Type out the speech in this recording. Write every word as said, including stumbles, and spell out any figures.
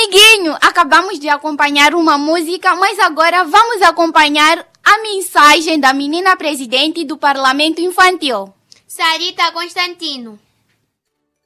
Amiguinho, acabamos de acompanhar uma música, mas agora vamos acompanhar a mensagem da menina presidente do Parlamento Infantil, Sarita Constantino.